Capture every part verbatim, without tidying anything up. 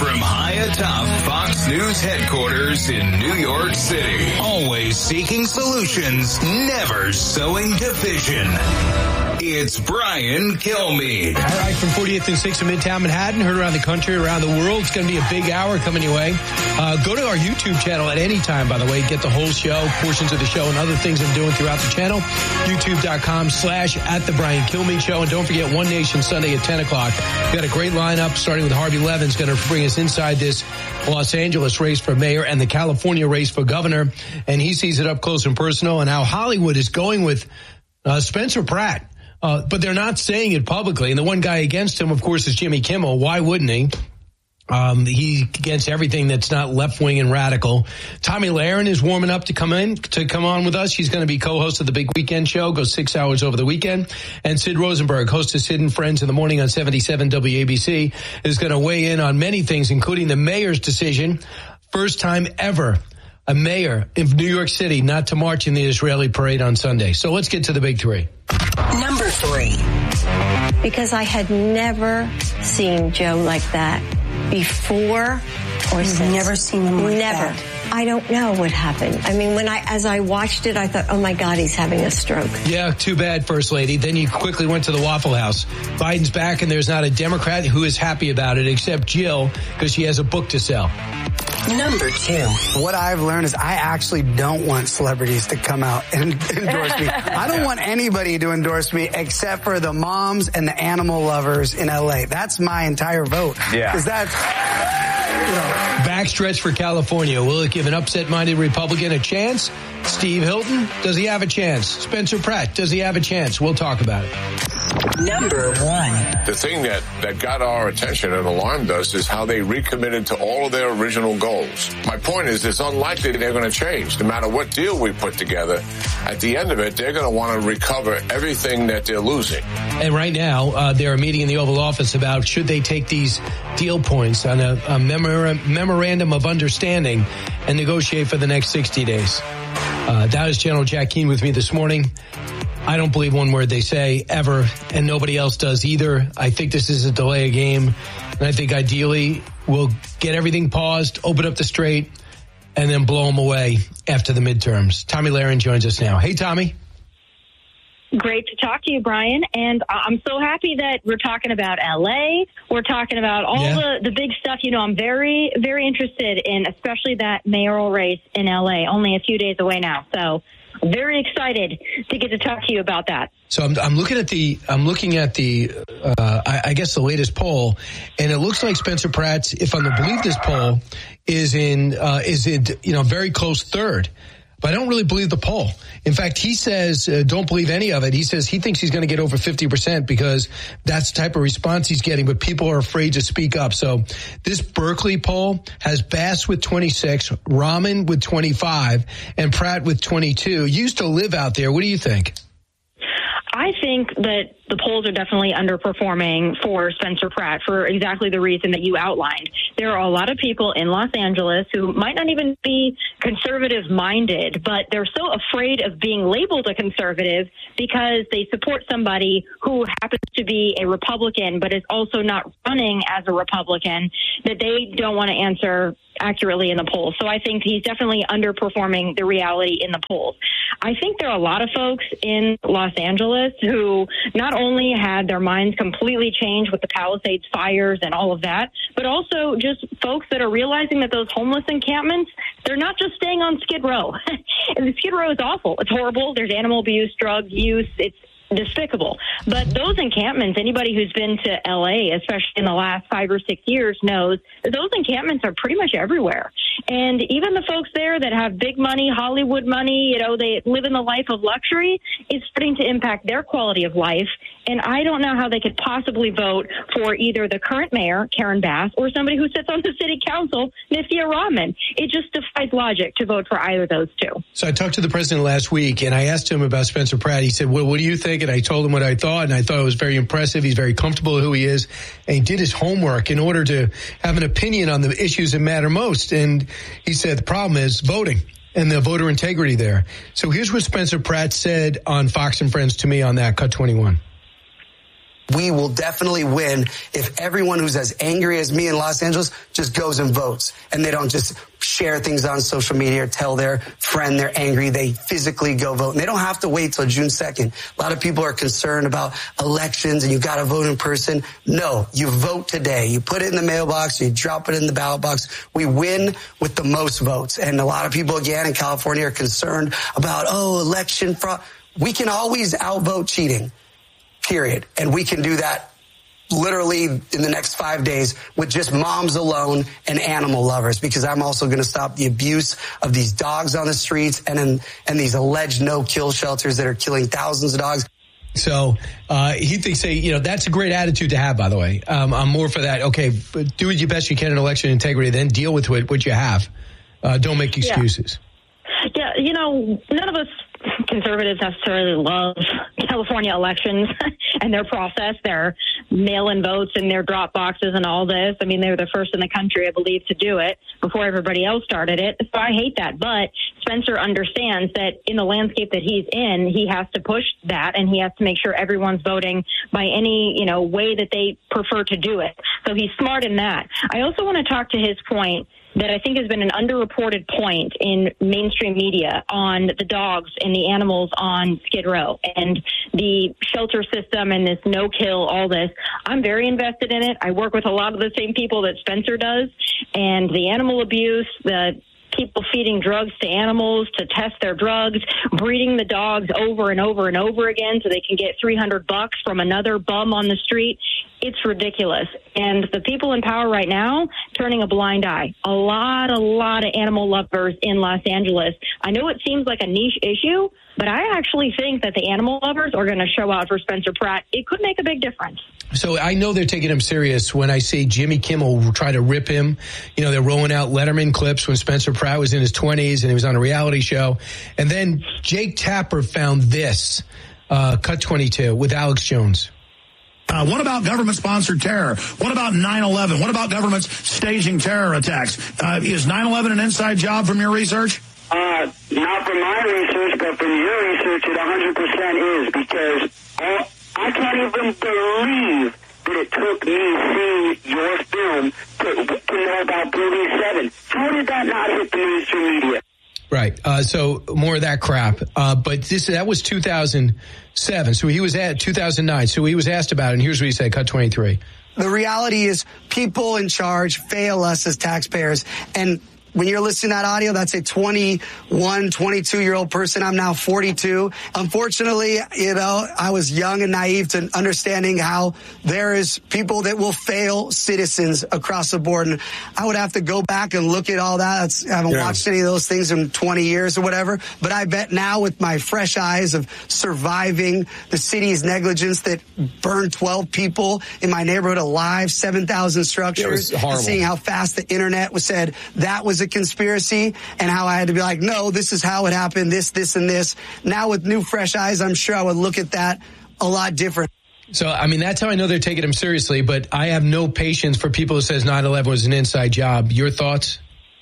From high atop Fox News headquarters in New York City. Always seeking solutions, never sowing division. It's Brian Kilmeade. All right, from fortieth and sixth in Midtown Manhattan, heard around the country, around the world. It's going to be a big hour coming your way. Uh, go to our YouTube channel at any time, by the way. Get the whole show, portions of the show, and other things I'm doing throughout the channel. YouTube.com slash at the Brian Kilmeade Show. And don't forget, One Nation Sunday at ten o'clock. We got a great lineup, starting with Harvey Levin's going to bring us inside this Los Angeles race for mayor and the California race for governor. And he sees it up close and personal, and how Hollywood is going with uh, Spencer Pratt. Uh, but they're not saying it publicly. And the one guy against him, of course, is Jimmy Kimmel. Why wouldn't he? Um, he's against everything that's not left-wing and radical. Tommy Lahren is warming up to come in, to come on with us. She's going to be co-host of the Big Weekend Show, goes six hours over the weekend. And Sid Rosenberg, host of Sid and Friends in the Morning on seventy-seven W A B C, is going to weigh in on many things, including the mayor's decision. First time ever a mayor of New York City not to march in the Israeli parade on Sunday. So let's get to the big three. Number three. Because I had never seen Joe like that before or You've since. Never seen him like never. that. I don't know what happened. I mean, when I, as I watched it, I thought, oh my God, he's having a stroke. Yeah, too bad, First Lady. Then you quickly went to the Waffle House. Biden's back, and there's not a Democrat who is happy about it except Jill, because she has a book to sell. Number two. What I've learned is I actually don't want celebrities to come out and endorse me. I don't want anybody to endorse me except for the moms and the animal lovers in L A. That's my entire vote. Yeah. Because that's, you know. Backstretch for California. Will it give an upset-minded Republican a chance? Steve Hilton, does he have a chance? Spencer Pratt, does he have a chance? We'll talk about it. Number one. The thing that, that got our attention and alarmed us is how they recommitted to all of their original goals. My point is it's unlikely they're going to change. No matter what deal we put together, at the end of it, they're going to want to recover everything that they're losing. And right now, uh, they're meeting in the Oval Office about should they take these deal points on a, a memor- memorandum of understanding and negotiate for the next sixty days. Uh, that is General Jack Keane with me this morning. I don't believe one word they say ever, and nobody else does either. I think this is a delay of game, and I think ideally we'll get everything paused, open up the strait, and then blow them away after the midterms. Tommy Lahren joins us now. Hey, Tommy. Great to talk to you, Brian. And I'm so happy that we're talking about L A. We're talking about all yeah. the, the big stuff. You know, I'm very, very interested in especially that mayoral race in L A, only a few days away now. So I'm very excited to get to talk to you about that. So I'm, I'm looking at the, I'm looking at the, uh, I, I guess the latest poll, and it looks like Spencer Pratt, if I'm to believe this poll, is in, uh, is in, you know, very close third. But I don't really believe the poll. In fact, he says, uh, don't believe any of it. He says he thinks he's going to get over fifty percent because that's the type of response he's getting, but people are afraid to speak up. So this Berkeley poll has Bass with twenty-six, Rahman with twenty-five, and Pratt with twenty-two. You used to live out there. What do you think? I think that the polls are definitely underperforming for Spencer Pratt for exactly the reason that you outlined. There are a lot of people in Los Angeles who might not even be conservative-minded, but they're so afraid of being labeled a conservative because they support somebody who happens to be a Republican but is also not running as a Republican that they don't want to answer accurately in the polls. So I think he's definitely underperforming the reality in the polls. I think there are a lot of folks in Los Angeles who not only had their minds completely changed with the Palisades fires and all of that, but also just folks that are realizing that those homeless encampments, they're not just staying on Skid Row. And the Skid Row is awful. It's horrible. There's animal abuse, drug use. It's despicable. But those encampments, anybody who's been to L A, especially in the last five or six years, knows that those encampments are pretty much everywhere. And even the folks there that have big money, Hollywood money, you know, they live in the life of luxury, is starting to impact their quality of life. And I don't know how they could possibly vote for either the current mayor, Karen Bass, or somebody who sits on the city council, Nithya Rahman. It just defies logic to vote for either of those two. So I talked to the president last week, and I asked him about Spencer Pratt. He said, well, what do you think? And I told him what I thought, and I thought it was very impressive. He's very comfortable with who he is, and he did his homework in order to have an opinion on the issues that matter most. And he said the problem is voting and the voter integrity there. So here's what Spencer Pratt said on Fox and Friends to me on that, cut twenty-one. we will definitely win if everyone who's as angry as me in Los Angeles just goes and votes, and they don't just share things on social media or tell their friend they're angry. They physically go vote, and they don't have to wait till June second. A lot of people are concerned about elections and you got to vote in person. No, you vote today. You put it in the mailbox, you drop it in the ballot box. We win with the most votes. And a lot of people, again, in California are concerned about, oh, election fraud. We can always outvote cheating. Period. And we can do that literally in the next five days with just moms alone and animal lovers, because I'm also going to stop the abuse of these dogs on the streets and in, and these alleged no-kill shelters that are killing thousands of dogs. So uh, he thinks, say, you know, that's a great attitude to have, by the way. Um, I'm more for that. Okay, but do your best you can in election integrity, then deal with what, what you have. Uh, don't make excuses. Yeah. yeah, you know, none of us conservatives necessarily love California elections and their process, their mail-in votes and their drop boxes and all this. I mean, they were the first in the country, I believe, to do it before everybody else started it. So I hate that. But Spencer understands that in the landscape that he's in, he has to push that, and he has to make sure everyone's voting by any, you know, way that they prefer to do it. So he's smart in that. I also want to talk to his point that I think has been an underreported point in mainstream media on the dogs and the animals on Skid Row and the shelter system and this no-kill, all this. I'm very invested in it. I work with a lot of the same people that Spencer does, and the animal abuse, the people feeding drugs to animals to test their drugs, breeding the dogs over and over and over again so they can get three hundred bucks from another bum on the street. It's ridiculous. And the people in power right now, turning a blind eye. A lot, a lot of animal lovers in Los Angeles. I know it seems like a niche issue, but I actually think that the animal lovers are going to show out for Spencer Pratt. It could make a big difference. So I know they're taking him serious when I see Jimmy Kimmel try to rip him. You know, they're rolling out Letterman clips when Spencer Pratt was in his twenties and he was on a reality show. And then Jake Tapper found this, uh, Cut twenty-two with Alex Jones. Uh, what about government-sponsored terror? What about nine eleven? What about governments staging terror attacks? Uh, is nine eleven an inside job from your research? Uh, not from my research, but from your research, it one hundred percent is, because all, I can't even believe that it took me seeing your film to, to know about Building seven. How did that not hit the mainstream media? Right. Uh, so more of that crap. Uh, but this that was two thousand seven. So he was at two thousand nine. So he was asked about it, and here's what he said, Cut twenty-three. The reality is people in charge fail us as taxpayers. And when you're listening to that audio, that's a twenty-one, twenty-two-year-old person. I'm now forty-two. Unfortunately, you know, I was young and naive to understanding how there is people that will fail citizens across the board. And I would have to go back and look at all that. That's, I haven't yeah. watched any of those things in twenty years or whatever. But I bet now with my fresh eyes of surviving the city's negligence that burned twelve people in my neighborhood alive, seven thousand structures, and seeing how fast the internet was said that was a conspiracy, and how I had to be like, no, this is how it happened, this, this, and this. Now with new fresh eyes, I'm sure I would look at that a lot different. So, I mean, that's how I know they're taking him seriously, but I have no patience for people who says nine eleven was an inside job. Your thoughts?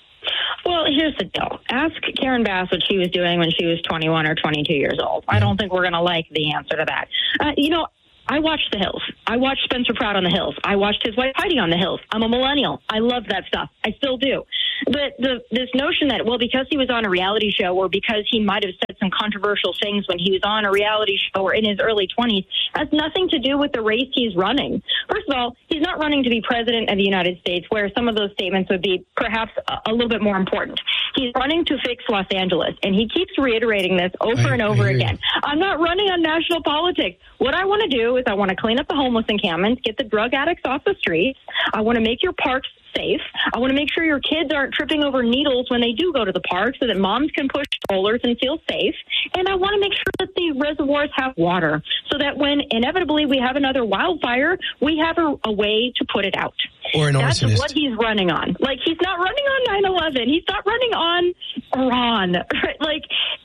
Well, here's the deal. Ask Karen Bass what she was doing when she was twenty-one or twenty-two years old. I don't think we're going to like the answer to that. Uh, you know, I watched The Hills. I watched Spencer Pratt on The Hills. I watched his wife Heidi on The Hills. I'm a millennial. I love that stuff. I still do. But the, this notion that, well, because he was on a reality show or because he might have said some controversial things when he was on a reality show or in his early twenties has nothing to do with the race he's running. First of all, he's not running to be president of the United States, where some of those statements would be perhaps a, a little bit more important. He's running to fix Los Angeles, and he keeps reiterating this over I, and over again. I'm not running on national politics. What I want to do is I want to clean up the homeless encampments, get the drug addicts off the streets. I want to make your parks safe. I want to make sure your kids aren't tripping over needles when they do go to the park so that moms can push strollers and feel safe. And I want to make sure that the reservoirs have water so that when inevitably we have another wildfire, we have a, a way to put it out. Or an That's arsonist. what he's running on. Like, he's not running on nine eleven. He's not running on Iran. Right? Like,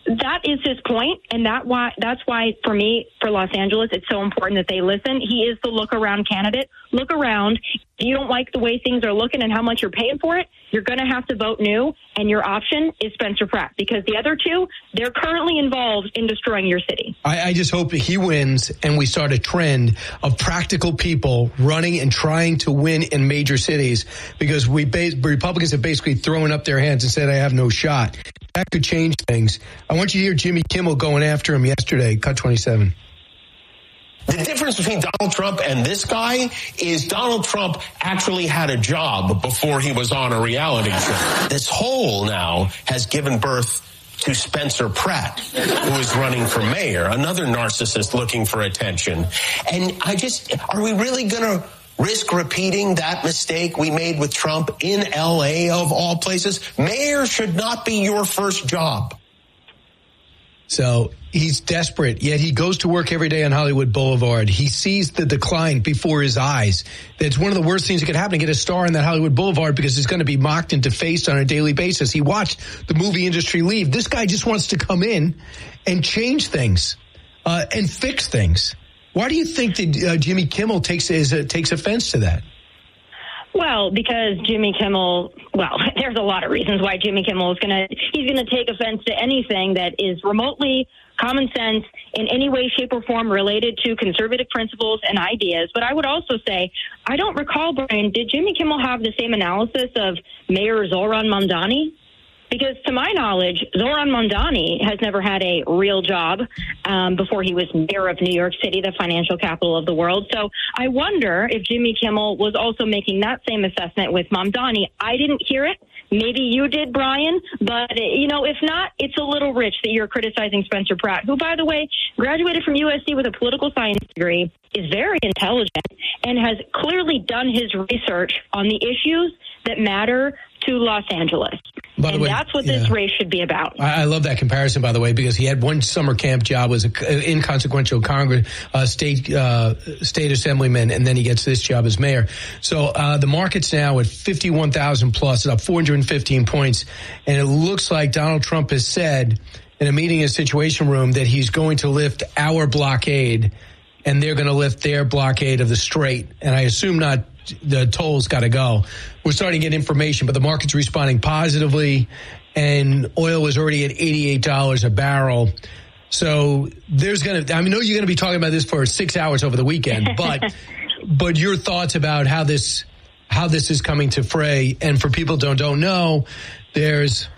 that is his point, and that why that's why for me, for Los Angeles, it's so important that they listen. He is the look around candidate. Look around. If you don't like the way things are looking and how much you're paying for it, you're going to have to vote new, and your option is Spencer Pratt, because the other two, they're currently involved in destroying your city. I, I just hope he wins and we start a trend of practical people running and trying to win in major cities, because we Republicans have basically thrown up their hands and said, I have no shot. That could change things. I want you to hear Jimmy Kimmel going after him yesterday. Cut twenty-seven. The difference between Donald Trump and this guy is Donald Trump actually had a job before he was on a reality show. This hole now has given birth to Spencer Pratt, who is running for mayor, another narcissist looking for attention. And I just, are we really going to risk repeating that mistake we made with Trump in L A of all places? Mayor should not be your first job. So he's desperate, yet he goes to work every day on Hollywood Boulevard. He sees the decline before his eyes. That's one of the worst things that could happen, to get a star in that Hollywood Boulevard, because he's going to be mocked and defaced on a daily basis. He watched the movie industry leave. This guy just wants to come in and change things uh, and fix things. Why do you think that uh, Jimmy Kimmel takes is, uh, takes offense to that? Well, because Jimmy Kimmel, well, there's a lot of reasons why Jimmy Kimmel is going to, he's going to take offense to anything that is remotely common sense in any way, shape, or form related to conservative principles and ideas. But I would also say, I don't recall, Brian, did Jimmy Kimmel have the same analysis of Mayor Zohran Mamdani? Because to my knowledge, Zohran Mamdani has never had a real job um, before he was mayor of New York City, the financial capital of the world. So I wonder if Jimmy Kimmel was also making that same assessment with Mamdani. I didn't hear it. Maybe you did, Brian. But, you know, if not, it's a little rich that you're criticizing Spencer Pratt, who, by the way, graduated from U S C with a political science degree, is very intelligent, and has clearly done his research on the issues that matter to Los Angeles. By the and way, that's what yeah. this race should be about. I, I love that comparison, by the way, because he had one summer camp job, was an inconsequential Congress uh, state uh, state assemblyman, and then he gets this job as mayor. So uh, the market's now at fifty-one thousand plus, up four hundred fifteen points, and it looks like Donald Trump has said in a meeting in a Situation Room that he's going to lift our blockade, and they're going to lift their blockade of the strait. And I assume not. The toll's got to go. We're starting to get information, but the market's responding positively, and oil is already at eighty-eight dollars a barrel. So there's going to, I know you're going to be talking about this for six hours over the weekend, but, but your thoughts about how this, how this is coming to fray. And for people who don't, don't know, there's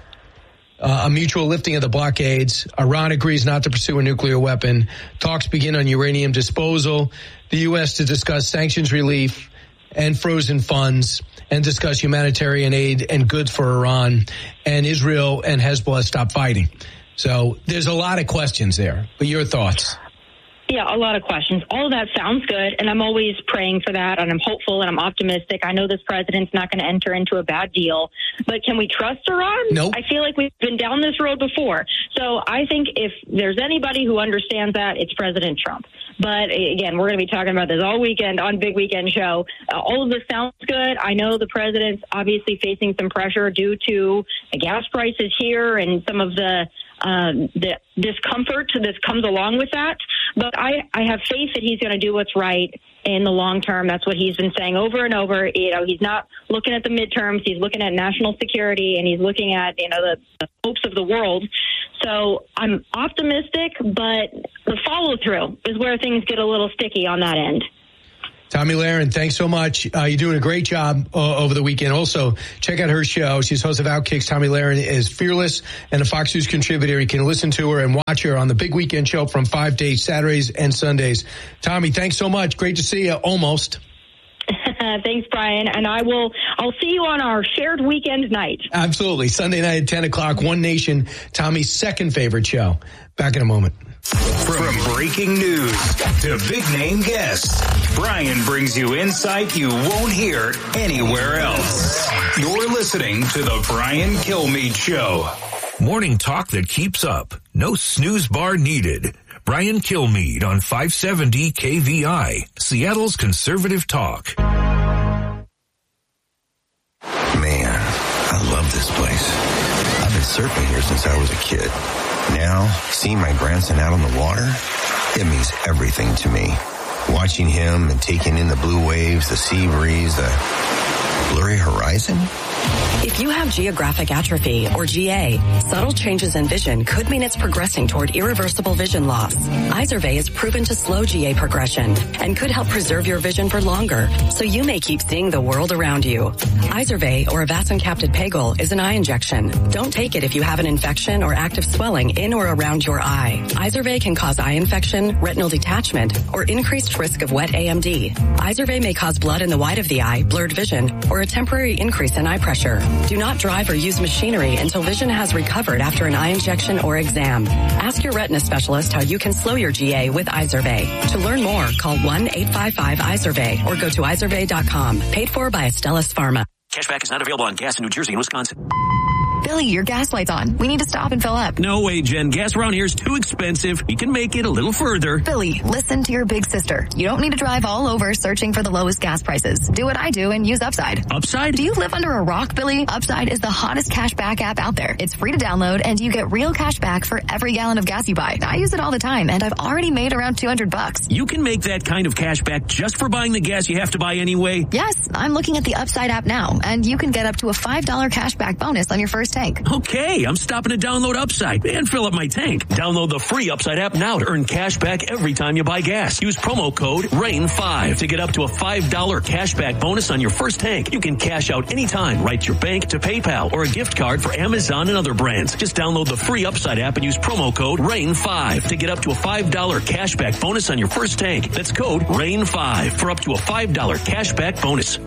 Uh, a mutual lifting of the blockades. Iran agrees not to pursue a nuclear weapon. Talks begin on uranium disposal. The U S to discuss sanctions relief and frozen funds, and discuss humanitarian aid and goods for Iran. And Israel and Hezbollah stop fighting. So there's a lot of questions there. But your thoughts? Yeah, a lot of questions. All of that sounds good, and I'm always praying for that, and I'm hopeful and I'm optimistic. I know this president's not going to enter into a bad deal, but can we trust Iran? Nope. I feel like we've been down this road before. So I think if there's anybody who understands that, it's President Trump. But again, we're going to be talking about this all weekend on Big Weekend Show. Uh, all of this sounds good. I know the president's obviously facing some pressure due to the gas prices here and some of the Um, the discomfort that comes along with that. But I, I have faith that he's going to do what's right in the long term. That's what he's been saying over and over. You know, he's not looking at the midterms. He's looking at national security, and he's looking at, you know, the, the hopes of the world. So I'm optimistic, but the follow through is where things get a little sticky on that end. Tomi Lahren, thanks so much. Uh, you're doing a great job uh, over the weekend. Also, check out her show. She's host of Outkicks. Tomi Lahren is fearless and a Fox News contributor. You can listen to her and watch her on the Big Weekend Show from five days, Saturdays and Sundays. Tomi, thanks so much. Great to see you. Almost. Thanks, Brian. And I will, I'll see you on our shared weekend night. Absolutely. Sunday night at ten o'clock, One Nation, Tomi's second favorite show. Back in a moment. From breaking news to big name guests, Brian brings you insight you won't hear anywhere else. You're listening to the Brian Kilmeade Show. Morning talk that keeps up. No snooze bar needed. Brian Kilmeade on five seventy K V I, Seattle's conservative talk. Man, I love this place. I've been certainly here since I was a kid. Now, seeing my grandson out on the water, it means everything to me. Watching him and taking in the blue waves, the sea breeze, the blurry horizon. If you have geographic atrophy, or G A, subtle changes in vision could mean it's progressing toward irreversible vision loss. Izervay is proven to slow G A progression and could help preserve your vision for longer, so you may keep seeing the world around you. Izervay, or avacincaptad pegol, is an eye injection. Don't take it if you have an infection or active swelling in or around your eye. Izervay can cause eye infection, retinal detachment, or increased risk of wet A M D. Izervay may cause blood in the white of the eye, blurred vision, or a temporary increase in eye pressure. Do not drive or use machinery until vision has recovered after an eye injection or exam. Ask your retina specialist how you can slow your G A with Izervay. To learn more, call one eight five five Izervay or go to izervay dot com. Paid for by Astellas Pharma. Cashback is not available on gas in New Jersey and Wisconsin. Billy, your gas light's on. We need to stop and fill up. No way, Jen. Gas around here is too expensive. We can make it a little further. Billy, listen to your big sister. You don't need to drive all over searching for the lowest gas prices. Do what I do and use Upside. Upside? Do you live under a rock, Billy? Upside is the hottest cash back app out there. It's free to download and you get real cash back for every gallon of gas you buy. I use it all the time and I've already made around two hundred bucks. You can make that kind of cash back just for buying the gas you have to buy anyway? Yes, I'm looking at the Upside app now and you can get up to a five dollars cash back bonus on your first tank. Okay. I'm stopping to download Upside and fill up my tank. Download the free Upside app now to earn cash back every time you buy gas. Use promo code rain five to get up to a five dollars cash back bonus on your first tank. You can cash out anytime right to your bank, to PayPal, or a gift card for Amazon and other brands. Just download the free Upside app and use promo code rain five to get up to a five dollars cash back bonus on your first tank. That's code rain five for up to a five dollars cash back bonus.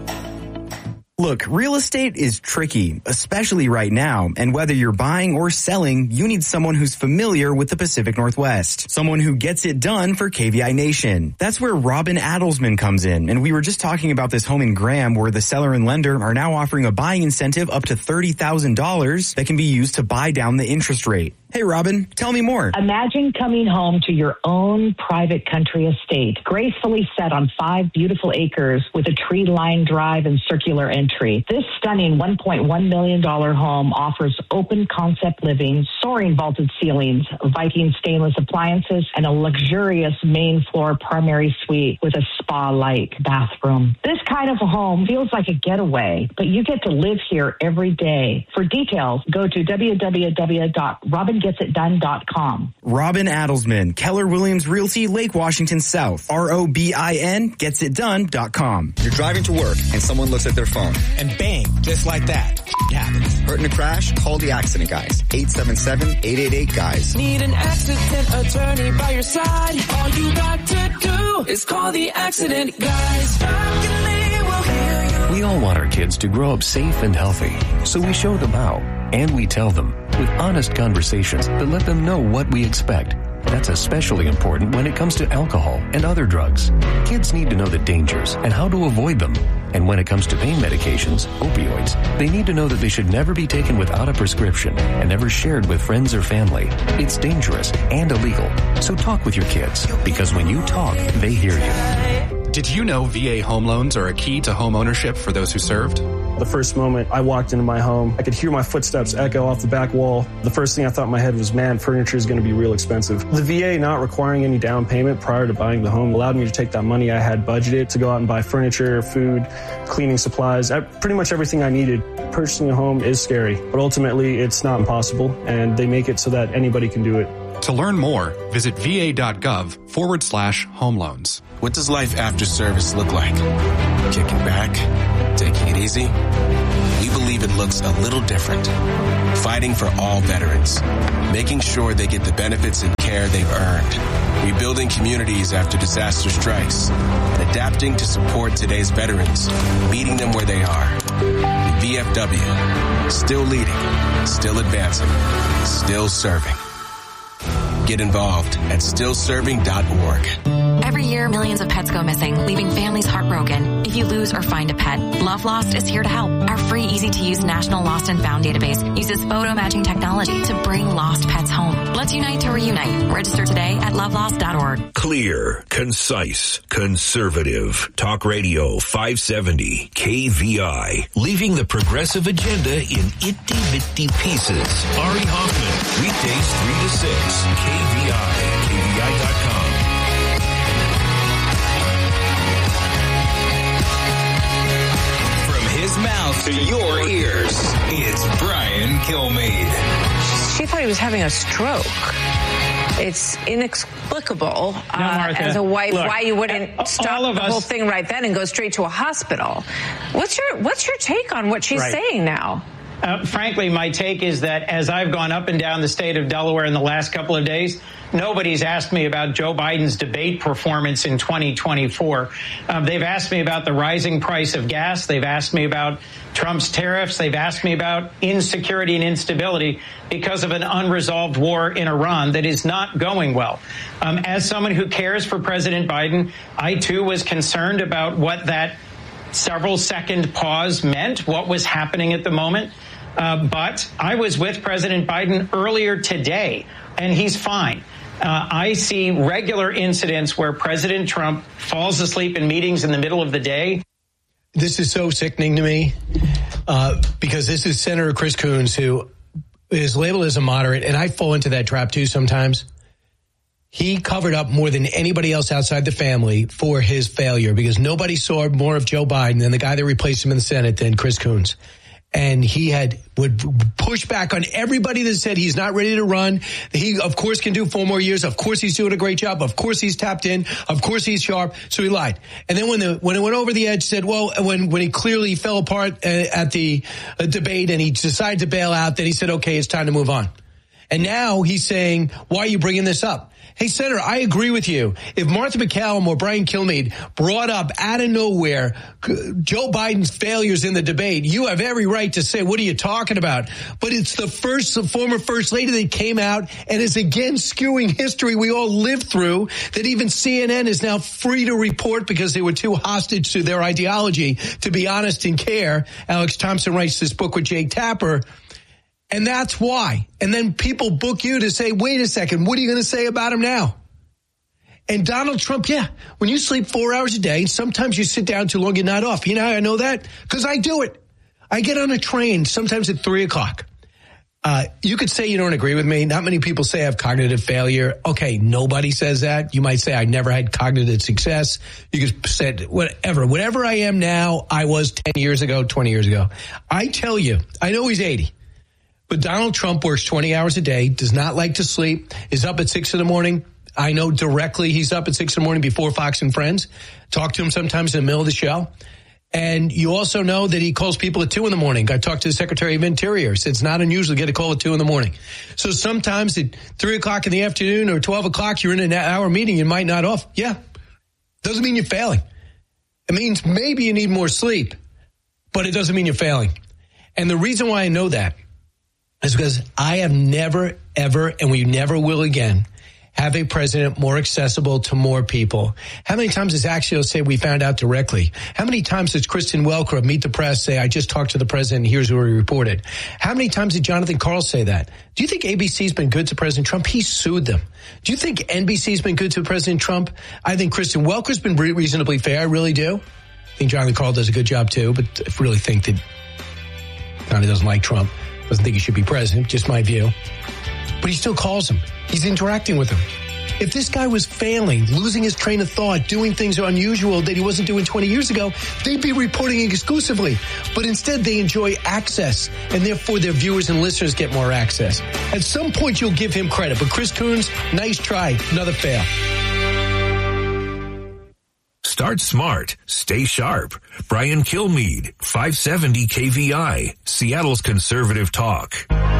Look, real estate is tricky, especially right now, and whether you're buying or selling, you need someone who's familiar with the Pacific Northwest. Someone who gets it done for K V I Nation. That's where Robin Adelsman comes in, and we were just talking about this home in Graham where the seller and lender are now offering a buying incentive up to thirty thousand dollars that can be used to buy down the interest rate. Hey, Robin, tell me more. Imagine coming home to your own private country estate, gracefully set on five beautiful acres with a tree-lined drive and circular entry. This stunning one point one million dollars home offers open concept living, soaring vaulted ceilings, Viking stainless appliances, and a luxurious main floor primary suite with a spa-like bathroom. This kind of a home feels like a getaway, but you get to live here every day. For details, go to w w w dot robin gets it done dot com. Robin Adelsman, Keller Williams Realty, Lake Washington South. R O B I N, gets it done dot com. You're driving to work and someone looks at their phone. And bang, just like that, it happens. Hurt in a crash? Call the accident guys. eight seven seven, eight eight eight, guys. Need an accident attorney by your side. All you got to do is call the accident guys. We all want our kids to grow up safe and healthy, so we show them how, and we tell them with honest conversations that let them know what we expect. That's especially important when it comes to alcohol and other drugs. Kids need to know the dangers and how to avoid them. And when it comes to pain medications, opioids, they need to know that they should never be taken without a prescription and never shared with friends or family. It's dangerous and illegal. So talk with your kids, because when you talk, they hear you. Did you know V A home loans are a key to home ownership for those who served? The first moment I walked into my home, I could hear my footsteps echo off the back wall. The first thing I thought in my head was, man, furniture is going to be real expensive. The V A not requiring any down payment prior to buying the home allowed me to take that money I had budgeted to go out and buy furniture, food, cleaning supplies, pretty much everything I needed. Purchasing a home is scary, but ultimately it's not impossible, and they make it so that anybody can do it. To learn more, visit va.gov forward slash home loans. What does life after service look like? Kicking back? Taking it easy? We believe it looks a little different. Fighting for all veterans. Making sure they get the benefits and care they've earned. Rebuilding communities after disaster strikes. And adapting to support today's veterans. Meeting them where they are. The V F W. Still leading. Still advancing. Still serving. Get involved at still serving dot org. Every year, millions of pets go missing, leaving families heartbroken. If you lose or find a pet, Love Lost is here to help. Our free, easy-to-use National Lost and Found database uses photo matching technology to bring lost pets home. Let's unite to reunite. Register today at love lost dot org. Clear, concise, conservative. Talk Radio five seventy K V I. Leaving the progressive agenda in itty-bitty pieces. Ari Hoffman. Weekdays three to six. K V I. K V I dot com. From his mouth to your ears, it's Brian Kilmeade. She thought he was having a stroke. It's inexplicable uh, no, Martha, as a wife look, why you wouldn't stop the us, whole thing right then and go straight to a hospital. What's your What's your take on what she's right. saying now? Uh, frankly, my take is that as I've gone up and down the state of Delaware in the last couple of days, nobody's asked me about Joe Biden's debate performance in twenty twenty-four. Um, they've asked me about the rising price of gas. They've asked me about Trump's tariffs. They've asked me about insecurity and instability because of an unresolved war in Iran that is not going well. Um, as someone who cares for President Biden, I too was concerned about what that several second pause meant, what was happening at the moment. Uh, but I was with President Biden earlier today, and he's fine. Uh, I see regular incidents where President Trump falls asleep in meetings in the middle of the day. This is so sickening to me uh, because this is Senator Chris Coons, who is labeled as a moderate, and I fall into that trap too sometimes. He covered up more than anybody else outside the family for his failure because nobody saw more of Joe Biden than the guy that replaced him in the Senate than Chris Coons. And he had would push back on everybody that said he's not ready to run. He, of course, can do four more years. Of course, he's doing a great job. Of course, he's tapped in. Of course, he's sharp. So he lied. And then when the when it went over the edge, said, well, when when he clearly fell apart uh, at the uh, debate and he decided to bail out, then he said, okay, it's time to move on. And now he's saying, why are you bringing this up? Hey, Senator, I agree with you. If Martha McCallum or Brian Kilmeade brought up out of nowhere Joe Biden's failures in the debate, you have every right to say, what are you talking about? But it's the first the former first lady that came out and is again skewing history we all lived through, that even C N N is now free to report because they were too hostage to their ideology to be honest and care. Alex Thompson writes this book with Jake Tapper. And that's why. And then people book you to say, wait a second, what are you going to say about him now? And Donald Trump, yeah, when you sleep four hours a day, sometimes you sit down too long, you're not off. You know how I know that? Because I do it. I get on a train sometimes at three o'clock. Uh, you could say you don't agree with me. Not many people say I have cognitive failure. Okay, nobody says that. You might say I never had cognitive success. You could say whatever. Whatever I am now, I was ten years ago, twenty years ago. I tell you, I know he's eighty. But Donald Trump works twenty hours a day, does not like to sleep, is up at six in the morning. I know directly he's up at six in the morning before Fox and Friends. Talk to him sometimes in the middle of the show. And you also know that he calls people at two in the morning. I talked to the Secretary of Interior. Said it's not unusual to get a call at two in the morning. So sometimes at three o'clock in the afternoon or twelve o'clock, you're in an hour meeting, you might not off. Yeah. Doesn't mean you're failing. It means maybe you need more sleep, but it doesn't mean you're failing. And the reason why I know that is because I have never, ever, and we never will again, have a president more accessible to more people. How many times does Axios say we found out directly? How many times does Kristen Welker of Meet the Press say, I just talked to the president, here's what he reported? How many times did Jonathan Karl say that? Do you think A B C's been good to President Trump? He sued them. Do you think N B C's been good to President Trump? I think Kristen Welker's been reasonably fair. I really do. I think Jonathan Karl does a good job too, but I really think that Johnny doesn't like Trump. Doesn't think he should be president, just my view. But he still calls him. He's interacting with him. If this guy was failing, losing his train of thought, doing things unusual that he wasn't doing twenty years ago, they'd be reporting exclusively. But instead, they enjoy access, and therefore their viewers and listeners get more access. At some point, you'll give him credit. But Chris Coons, nice try. Another fail. Start smart. Stay sharp. Brian Kilmeade, five seventy K V I, Seattle's conservative talk.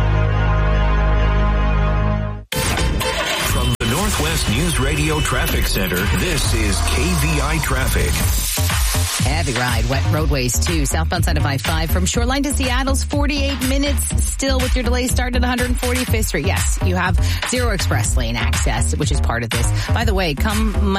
From the Northwest News Radio Traffic Center, this is K V I Traffic. Heavy ride, wet roadways too. Southbound side of I five from Shoreline to Seattle's forty-eight minutes still with your delay starting at one forty-fifth Street. Yes, you have zero express lane access, which is part of this. By the way, come